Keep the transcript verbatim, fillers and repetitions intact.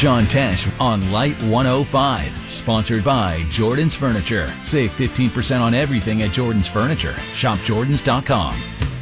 Sean Tesh on Light one oh five. Sponsored by Jordan's Furniture. Save fifteen percent on everything at Jordan's Furniture. Shop Jordans dot com.